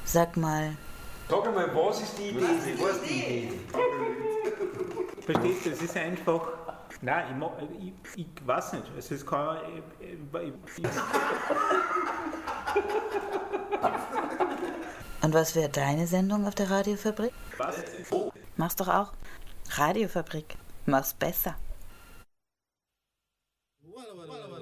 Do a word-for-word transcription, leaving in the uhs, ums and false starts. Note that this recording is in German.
Sag mal. Sag einmal, was ist die Idee? Was ist die Idee? Verstehst du, es ist einfach. Nein, ich, ich, ich weiß nicht. Also es kann. Ich, ich, ich, Und was wäre deine Sendung auf der Radiofabrik? Was? Mach's doch auch. Radiofabrik. Mach's besser. Walla, walla, walla.